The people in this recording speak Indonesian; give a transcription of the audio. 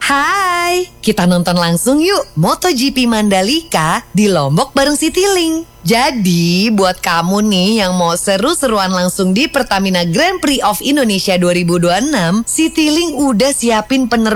Hai, kita nonton langsung yuk MotoGP Mandalika di Lombok bareng Citylink. Jadi buat kamu nih yang mau seru-seruan langsung di Pertamina Grand Prix of Indonesia 2026, Citylink udah siapin penerbangan